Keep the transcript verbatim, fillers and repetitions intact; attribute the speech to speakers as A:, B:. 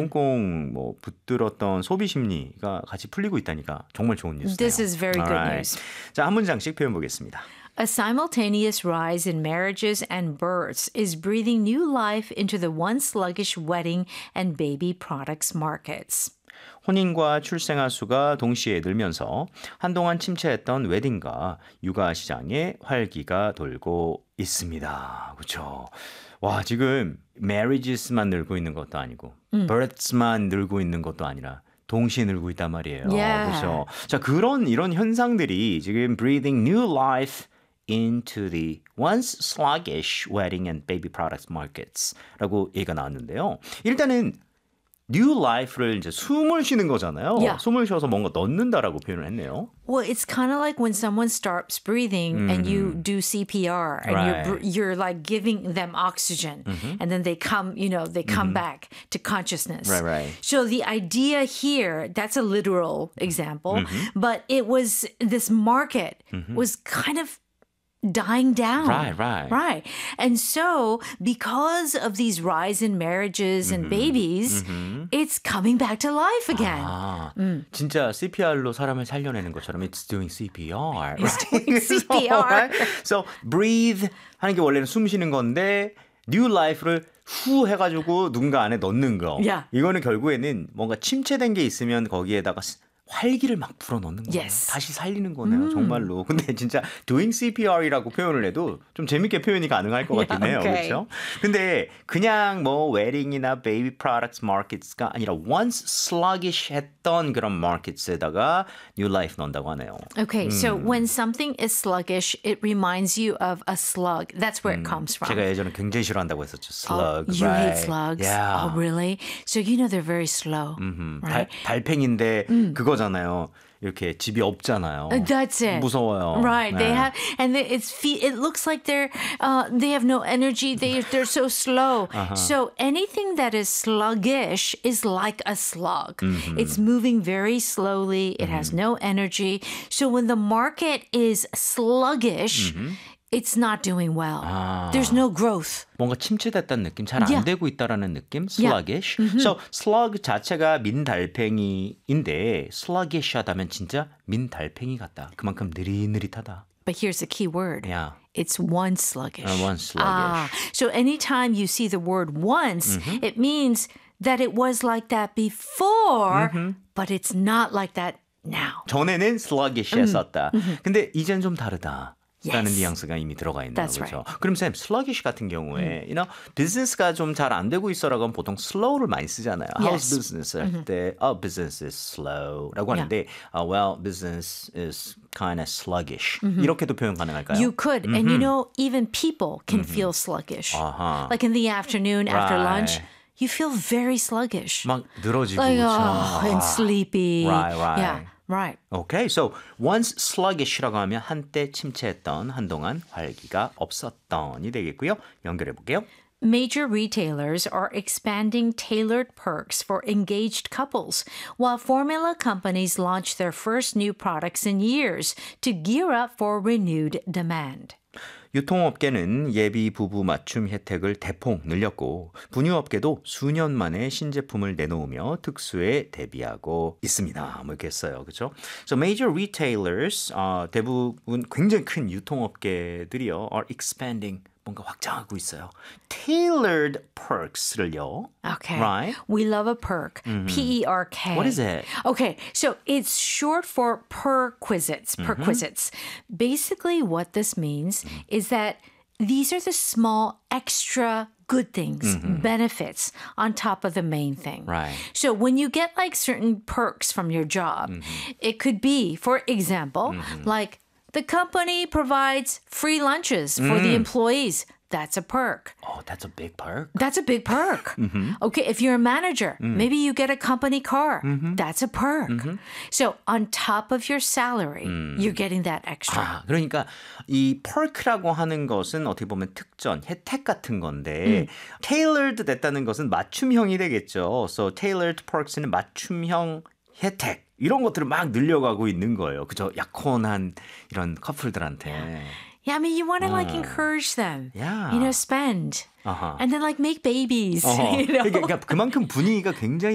A: 꽁꽁 뭐 붙들었던 소비 심리가 같이 풀리고 있다니까 정말 좋은 뉴스네요.
B: This is very good
A: Alright.
B: news.
A: 자, 한 문장씩 표현 보겠습니다.
B: A simultaneous rise in marriages and births is breathing new life into the once sluggish wedding and baby products markets.
A: 혼인과 출생아 수가 동시에 늘면서 한동안 침체했던 웨딩과 육아 시장에 활기가 돌고 있습니다. 그렇죠. 와, 지금 marriages만 늘고 있는 것도 아니고
B: 음.
A: births만 늘고 있는 것도 아니라 동시에 늘고 있단 말이에요.
B: Yeah.
A: 그렇죠. 자, 그런 이런 현상들이 지금 breathing new life into the once sluggish wedding and baby products markets라고 얘기가 나왔는데요. 일단은 new life를 이제 숨을 쉬는 거잖아요.
B: Yeah.
A: 숨을 쉬어서 뭔가 넣는다라고 표현을 했네요.
B: Well, it's kind of like when someone stops breathing and you do C P R and
A: Right.
B: you're br- you're like giving them oxygen and then they come, you know, they come back to consciousness.
A: Right, right.
B: So the idea here, that's a literal example, but it was this market was kind of dying down.
A: Right, right.
B: Right. And so because of these rise in marriages and babies, it's coming back to life again.
A: 아, 진짜 씨피알로 사람을 살려내는 것처럼 it's doing C P R.
B: It's doing C P R.
A: Right? So breathe 하는 게 원래는 숨 쉬는 건데 new life를 후 해가지고 누군가 안에 넣는 거.
B: Yeah.
A: 이거는 결국에는 뭔가 침체된 게 있으면 거기에다가 활기를 막 불어넣는 거예요.
B: Yes.
A: 다시 살리는 거네요. 정말로. 근데 진짜 doing C P R이라고 표현을 해도 좀 재밌게 표현이 가능할 것 같긴 해요.
B: Okay.
A: 그렇죠? 근데 그냥 뭐 웨딩이나 베이비 프로덕트 마켓가 아니라 once sluggish 했던 그런 마켓에다가 new life 넣는다고 하네요.
B: Okay, so when something is sluggish, it reminds you of a slug. That's where it comes from.
A: 제가 예전에 굉장히 싫어한다고 했었죠. slug.
B: Oh, you
A: right.
B: hate slugs?
A: Yeah.
B: Oh, really? So you know they're very slow, right?
A: 달, 달팽인데 그거잖아요. 이렇게 집이 없잖아요.
B: That's it.
A: 무서워요.
B: Right.
A: 네.
B: They have, and they- it's fe- it looks like they're uh, they have no energy. They they're so slow. So anything that is sluggish is like a slug. It's moving very slowly. It has no energy. So when the market is sluggish. It's not doing well. There's no growth.
A: 뭔가 침체됐다는 느낌, 잘 안
B: Yeah.
A: 되고 있다라는 느낌, sluggish. So slug 자체가 민달팽이인데 sluggish 하다면 진짜 민달팽이 같다. 그만큼 느릿느릿하다.
B: But here's the key word.
A: Yeah.
B: It's once sluggish.
A: Uh, once sluggish.
B: Ah, so anytime you see the word once, it means that it was like that before, but it's not like that now.
A: 전에는 sluggish했었다. 근데 이제는 좀 다르다. 라는
B: Yes.
A: 뉘앙스가 이미 들어가 있는
B: That's
A: 거죠.
B: right.
A: 그럼 쌤, sluggish 같은 경우에, you know, 비즈니스가 좀 잘 안 되고 있어라고 하면 보통 slow를 많이 쓰잖아요. How's
B: Yes.
A: business 할 때, oh, business is slow라고 하는데, uh, well, business is kind of sluggish. 이렇게도 표현 가능할까요?
B: You could. And you know, even people can feel sluggish.
A: 아하.
B: Like in the afternoon after
A: Right.
B: lunch, you feel very sluggish.
A: 막 늘어지고
B: Like,
A: 그렇죠.
B: oh, and sleepy.
A: Right, right.
B: Yeah, right.
A: Okay, so once sluggish라고 하면 한때 침체했던, 한동안 활기가 없었던이 되겠고요. 연결해 볼게요.
B: Major retailers are expanding tailored perks for engaged couples, while formula companies launch their first new products in years to gear up for renewed demand.
A: 유통업계는 예비 부부 맞춤 혜택을 대폭 늘렸고 분유업계도 수년 만에 신제품을 내놓으며 특수에 대비하고 있습니다. 뭐 이렇게 했어요. 그렇죠? So major retailers 어, 대부분 굉장히 큰 유통업계들이요 are expanding 뭔가 확장하고 있어요. Tailored perks를요.
B: Okay.
A: Right?
B: We love a perk. P E R K.
A: What is it?
B: Okay, so it's short for perquisites. Perquisites. Basically, what this means is that these are the small extra good things, benefits on top of the main thing.
A: Right.
B: So when you get like certain perks from your job, it could be, for example, like the company provides free lunches for the employees. That's a perk.
A: Oh, that's a big perk.
B: That's a big perk. Okay, if you're a manager, maybe you get a company car. That's a perk. So on top of your salary, you're getting that extra.
A: 아, 그러니까 이 perk라고 하는 것은 어떻게 보면 특전, 혜택 같은 건데 tailored 됐다는 것은 맞춤형이 되겠죠. So tailored perks는 맞춤형 혜택 이런 것들을 막 늘려가고 있는 거예요. 그죠? 약혼한 이런 커플들한테.
B: Yeah, I mean, you want to like encourage them.
A: Yeah.
B: You know, spend.
A: 아하.
B: And then like make babies.
A: 어허.
B: You know?
A: 그러니까 그만큼 분위기가 굉장히